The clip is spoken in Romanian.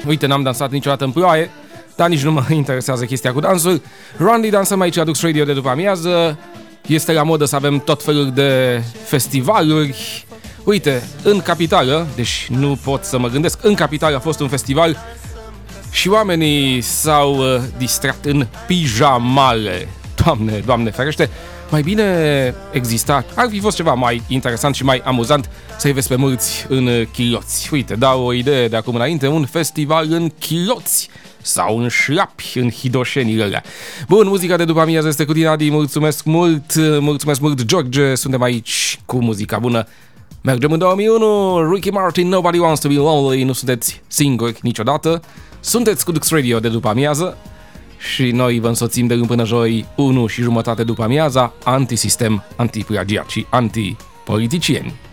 Uite, n-am dansat niciodată în ploaie, dar nici nu mă interesează chestia cu dansul. Randy, dansăm aici la Dux Radio de după amiază. Este la modă să avem tot felul de festivaluri. Uite, în capitală, deci nu pot să mă gândesc, în capitală a fost un festival și oamenii s-au distrat în pijamale. Doamne ferește, mai bine exista, ar fi fost ceva mai interesant și mai amuzant să-i vezi pe mulți în chiloți. Uite, dau o idee de acum înainte, un festival în chiloți sau în șlapi, în hidoșenile alea. Bun, muzica de după amiază este cu tine, Adi, mulțumesc mult, George, suntem aici cu muzica bună. Mergem în 2001, Ricky Martin, Nobody Wants to Be Lonely, nu sunteți singuri niciodată, sunteți cu Dux Radio de după amiază și noi vă însoțim de luni până joi, 1:30 după amiaza, antisistem, antiplagiat și antipoliticieni.